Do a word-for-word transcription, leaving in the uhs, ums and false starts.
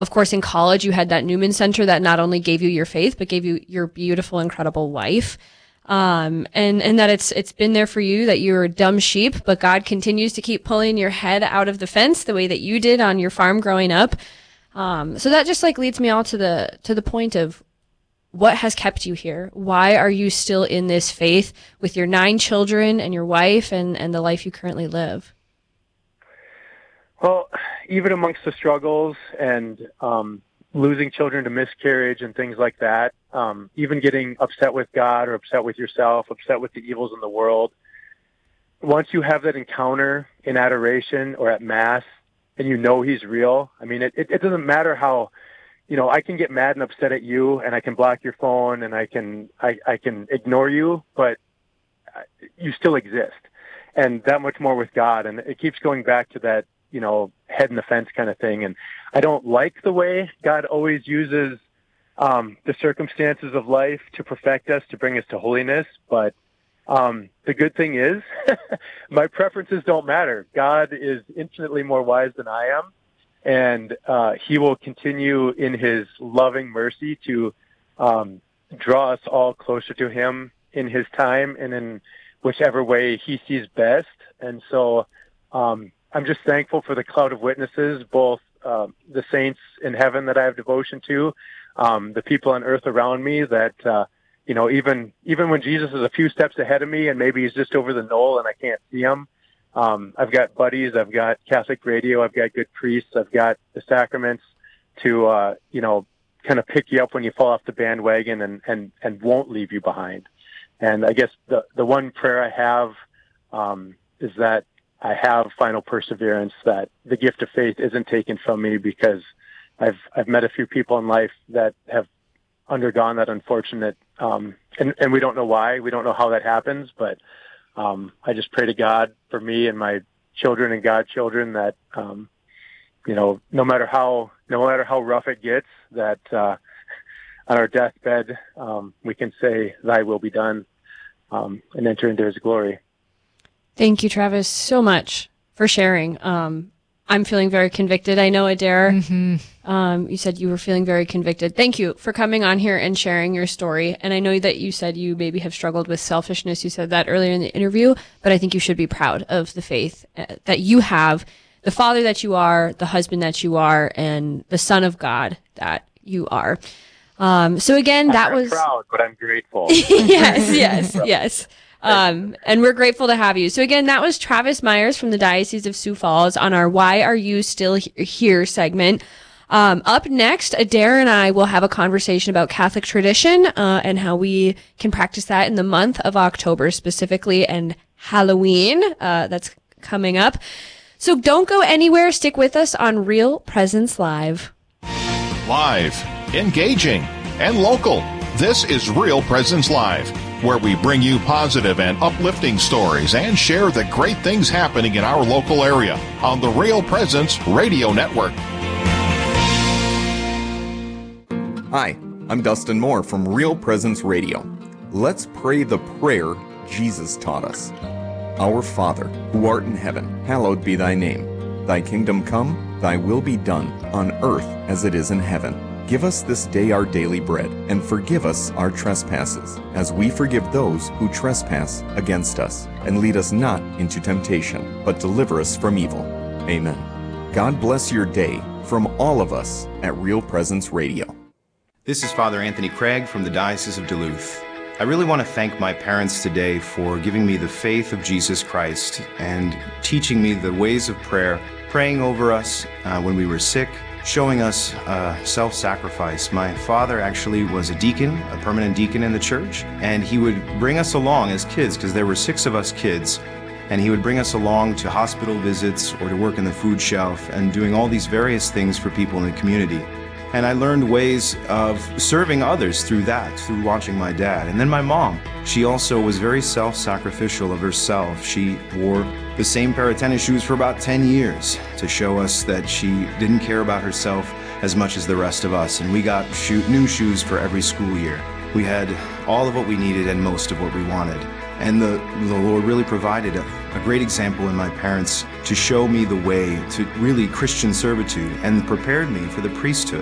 of course, in college, you had that Newman Center that not only gave you your faith, but gave you your beautiful, incredible wife. Um, and, and that it's, it's been there for you, that you're a dumb sheep, but God continues to keep pulling your head out of the fence the way that you did on your farm growing up. Um, so that just like leads me all to the, to the point of what has kept you here? Why are you still in this faith with your nine children and your wife and, and the life you currently live? Well, even amongst the struggles and, um, losing children to miscarriage and things like that, um, even getting upset with God or upset with yourself, upset with the evils in the world. Once you have that encounter in adoration or at Mass and you know He's real, I mean, it, it, it doesn't matter how, you know, I can get mad and upset at you and I can block your phone and I can, I, I can ignore you, but you still exist. And that much more with God. And it keeps going back to that, you know, head in the fence kind of thing. And I don't like the way God always uses um, the circumstances of life to perfect us, to bring us to holiness. But um, the good thing is my preferences don't matter. God is infinitely more wise than I am. And uh, He will continue in His loving mercy to um, draw us all closer to Him in His time and in whichever way He sees best. And so um, I'm just thankful for the cloud of witnesses, both uh, the saints in heaven that I have devotion to, um, the people on earth around me that, uh, you know, even even when Jesus is a few steps ahead of me and maybe He's just over the knoll and I can't see Him, um, I've got buddies, I've got Catholic radio, I've got good priests, I've got the sacraments to, uh, you know, kind of pick you up when you fall off the bandwagon and, and, and won't leave you behind. And I guess the, the one prayer I have um, is that I have final perseverance, that the gift of faith isn't taken from me, because I've I've met a few people in life that have undergone that unfortunate, um, and, and we don't know why, we don't know how that happens, but um, I just pray to God for me and my children and godchildren that, um, you know, no matter how no matter how rough it gets, that uh, on our deathbed um, we can say, "Thy will be done," um, and enter into His glory. Thank you, Travis, so much for sharing. Um, I'm feeling very convicted. I know, Adair, mm-hmm. um, you said you were feeling very convicted. Thank you for coming on here and sharing your story. And I know that you said you maybe have struggled with selfishness. You said that earlier in the interview, but I think you should be proud of the faith uh, that you have, the father that you are, the husband that you are, and the son of God that you are. Um, so again, that I'm was proud, but I'm grateful. yes, yes, yes. Um, and we're grateful to have you. So again, that was Travis Myers from the Diocese of Sioux Falls on our Why Are You Still Here segment. Um, up next, Adair and I will have a conversation about Catholic tradition, uh, and how we can practice that in the month of October specifically, and Halloween, uh, that's coming up. So don't go anywhere. Stick with us on Real Presence Live. Live, engaging, and local. This is Real Presence Live, where we bring you positive and uplifting stories and share the great things happening in our local area on the Real Presence Radio Network. Hi, I'm Dustin Moore from Real Presence Radio. Let's pray the prayer Jesus taught us. Our Father, who art in heaven, hallowed be thy name. Thy kingdom come, thy will be done, on earth as it is in heaven. Give us this day our daily bread, and forgive us our trespasses, as we forgive those who trespass against us. And lead us not into temptation, but deliver us from evil. Amen. God bless your day from all of us at Real Presence Radio. This is Father Anthony Craig from the Diocese of Duluth. I really want to thank my parents today for giving me the faith of Jesus Christ and teaching me the ways of prayer, praying over us uh, when we were sick, showing us uh, self-sacrifice. My father actually was a deacon, a permanent deacon in the church, and he would bring us along as kids, because there were six of us kids, and he would bring us along to hospital visits or to work in the food shelf and doing all these various things for people in the community. And I learned ways of serving others through that, through watching my dad. And then my mom, she also was very self-sacrificial of herself. She wore the same pair of tennis shoes for about ten years to show us that she didn't care about herself as much as the rest of us. And we got shoe- new shoes for every school year. We had all of what we needed and most of what we wanted. And the, the Lord really provided a, a great example in my parents to show me the way to really Christian servitude and prepared me for the priesthood.